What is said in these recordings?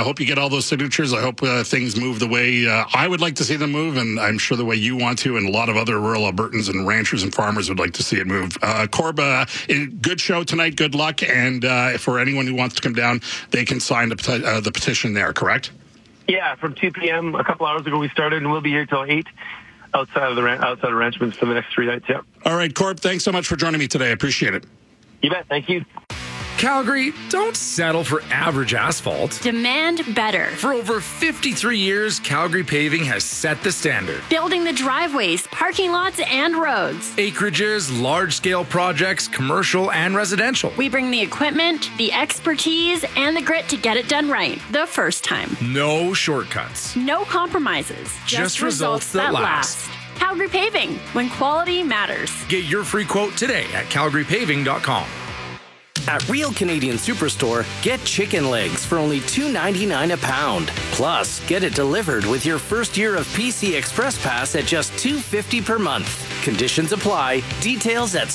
I hope you get all those signatures. I hope things move the way I would like to see them move, and I'm sure the way you want to, and a lot of other rural Albertans and ranchers and farmers would like to see it move. Corb, good show tonight. Good luck. And for anyone who wants to come down, they can sign the petition there, correct? Yeah, from 2 p.m. a couple hours ago we started, and we'll be here till 8 outside of Ranchman's for the next 3 nights. Yeah. All right, Corb, thanks so much for joining me today. I appreciate it. You bet. Thank you. Calgary, don't settle for average asphalt. Demand better. For over 53 years, Calgary Paving has set the standard. Building the driveways, parking lots, and roads. Acreages, large-scale projects, commercial and residential. We bring the equipment, the expertise, and the grit to get it done right the first time. No shortcuts. No compromises. Just results that last. Calgary Paving, when quality matters. Get your free quote today at calgarypaving.com. At Real Canadian Superstore, get chicken legs for only $2.99 a pound. Plus, get it delivered with your first year of PC Express Pass at just $2.50 per month. Conditions apply. Details at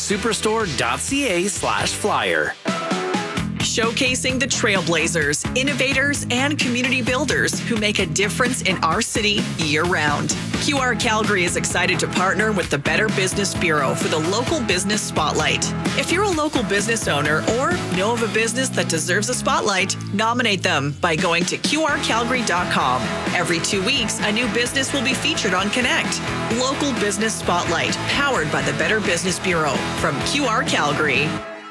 superstore.ca/flyer. Showcasing the trailblazers, innovators, and community builders who make a difference in our city year-round. QR Calgary is excited to partner with the Better Business Bureau for the Local Business Spotlight. If you're a local business owner or know of a business that deserves a spotlight, nominate them by going to qrcalgary.com. Every 2 weeks, a new business will be featured on Connect. Local Business Spotlight, powered by the Better Business Bureau from QR Calgary.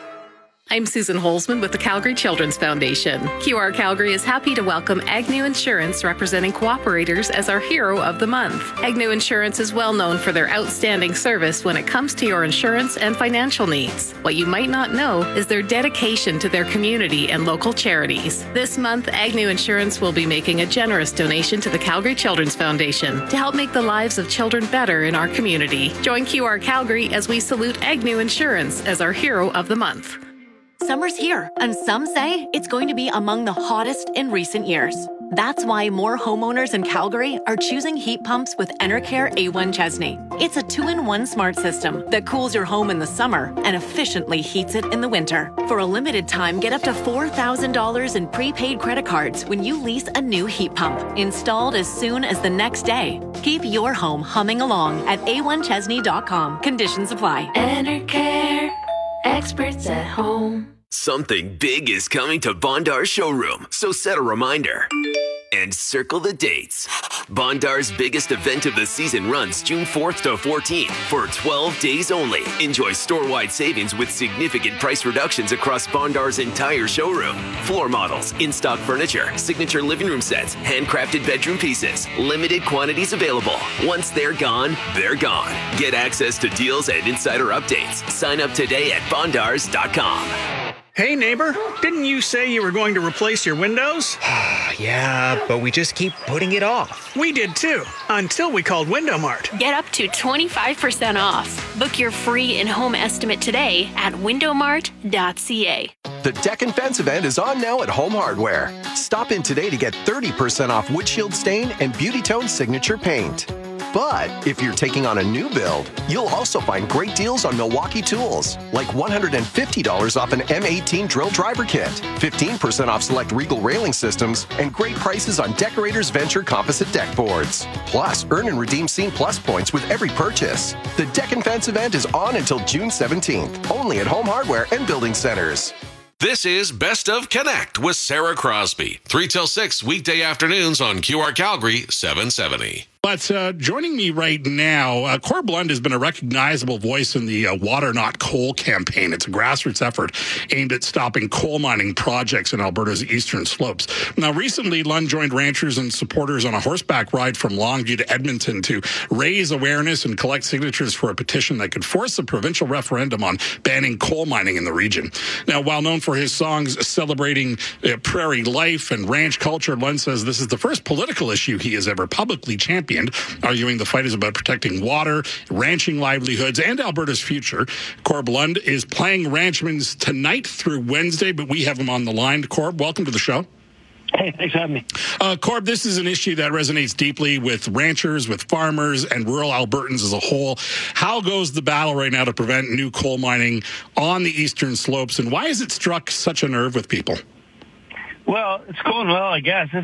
I'm Susan Holzman with the Calgary Children's Foundation. QR Calgary is happy to welcome Agnew Insurance, representing cooperators, as our Hero of the Month. Agnew Insurance is well known for their outstanding service when it comes to your insurance and financial needs. What you might not know is their dedication to their community and local charities. This month, Agnew Insurance will be making a generous donation to the Calgary Children's Foundation to help make the lives of children better in our community. Join QR Calgary as we salute Agnew Insurance as our Hero of the Month. Summer's here, and some say it's going to be among the hottest in recent years. That's why more homeowners in Calgary are choosing heat pumps with Enercare A1 Chesney. It's a 2-in-1 smart system that cools your home in the summer and efficiently heats it in the winter. For a limited time, get up to $4,000 in prepaid credit cards when you lease a new heat pump, installed as soon as the next day. Keep your home humming along at a1chesney.com. Conditions apply. Enercare. Experts at home. Something big is coming to Bondar's showroom, so set a reminder. And circle the dates. Bondar's biggest event of the season runs June 4th to 14th for 12 days only. Enjoy store-wide savings with significant price reductions across Bondar's entire showroom. Floor models, in-stock furniture, signature living room sets, handcrafted bedroom pieces. Limited quantities available. Once they're gone, they're gone. Get access to deals and insider updates. Sign up today at bondars.com. Hey neighbor, didn't you say you were going to replace your windows? Yeah, but we just keep putting it off. We did too, until we called Window Mart. Get up to 25% off. Book your free in-home estimate today at windowmart.ca. The Deck and Fence event is on now at Home Hardware. Stop in today to get 30% off windshield stain and Beauty Tone signature paint. But if you're taking on a new build, you'll also find great deals on Milwaukee tools, like $150 off an M18 drill driver kit, 15% off select Regal railing systems, and great prices on Decorators Venture composite deck boards. Plus, earn and redeem Scene Plus points with every purchase. The Deck and Fence event is on until June 17th, only at Home Hardware and Building Centers. This is Best of Connect with Sarah Crosby, 3 till 6 weekday afternoons on QR Calgary 770. But joining me right now, Corb Lund has been a recognizable voice in the Water Not Coal campaign. It's a grassroots effort aimed at stopping coal mining projects in Alberta's eastern slopes. Now, recently, Lund joined ranchers and supporters on a horseback ride from Longview to Edmonton to raise awareness and collect signatures for a petition that could force a provincial referendum on banning coal mining in the region. Now, while known for his songs celebrating prairie life and ranch culture, Lund says this is the first political issue he has ever publicly championed, arguing the fight is about protecting water, ranching livelihoods, and Alberta's future. Corb Lund is playing Ranchman's tonight through Wednesday, but we have him on the line. Corb, welcome to the show. Hey, thanks for having me. Corb, this is an issue that resonates deeply with ranchers, with farmers, and rural Albertans as a whole. How goes the battle right now to prevent new coal mining on the eastern slopes, and why has it struck such a nerve with people? Well, it's going well, I guess.